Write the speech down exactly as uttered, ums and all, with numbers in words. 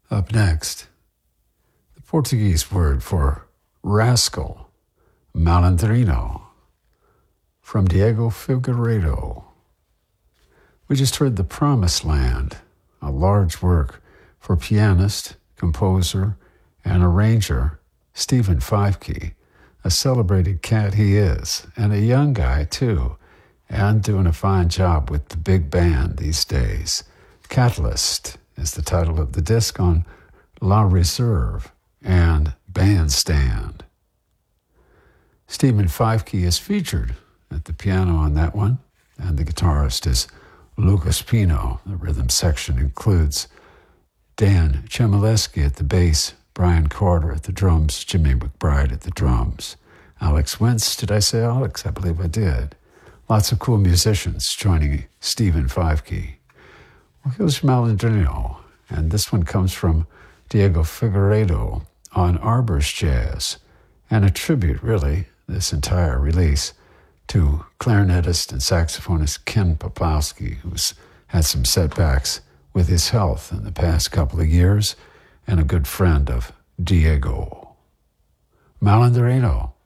Up next, the Portuguese word for rascal, malandrino, from Diego Figueiredo. We just heard The Promised Land, a large work for pianist, composer, and arranger Stephen Feifke, a celebrated cat he is, and a young guy too, and doing a fine job with the big band these days. Catalyst is the title of the disc on La Reserve and Bandstand. Stephen Feifke is featured at the piano on that one, and the guitarist is Lucas Pino. The rhythm section includes Dan Chmielewski at the bass, Brian Carter at the drums, Jimmy McBride at the drums. Alex Wentz, did I say Alex? I believe I did. Lots of cool musicians joining Stephen Feifke. Well, here's Malandrino, and this one comes from Diego Figueiredo on Arbor's Jazz, and a tribute, really, this entire release, to clarinetist and saxophonist Ken Poplowski, who's had some setbacks with his health in the past couple of years, and a good friend of Diego. Malandrino.